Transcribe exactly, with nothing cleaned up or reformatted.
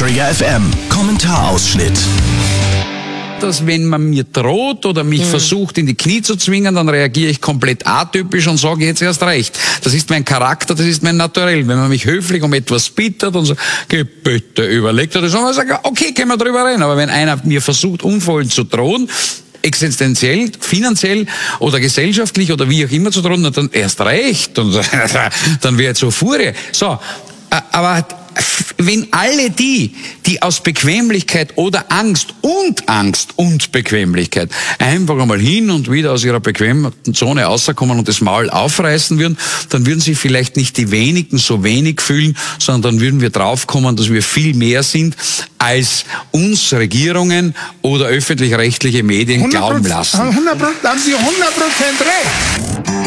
Trigger F M Kommentarausschnitt. Dass wenn man mir droht oder mich mhm. versucht in die Knie zu zwingen, dann reagiere ich komplett atypisch und sage jetzt erst recht. Das ist mein Charakter, das ist mein Naturell. Wenn man mich höflich um etwas bittet und sagt, geh bitte, überlegt oder so, dann sage ich, okay, können wir drüber reden. Aber wenn einer mir versucht, unvollen zu drohen, existenziell, finanziell oder gesellschaftlich oder wie auch immer zu drohen, dann erst recht. Und dann wäre jetzt so Furie. So, aber wenn alle die, die aus Bequemlichkeit oder Angst und Angst und Bequemlichkeit einfach einmal hin und wieder aus ihrer bequemen Zone rauskommen und das Maul aufreißen würden, dann würden sich vielleicht nicht die wenigen so wenig fühlen, sondern dann würden wir draufkommen, dass wir viel mehr sind, als uns Regierungen oder öffentlich-rechtliche Medien glauben lassen. hundert Prozent haben Sie hundert Prozent recht.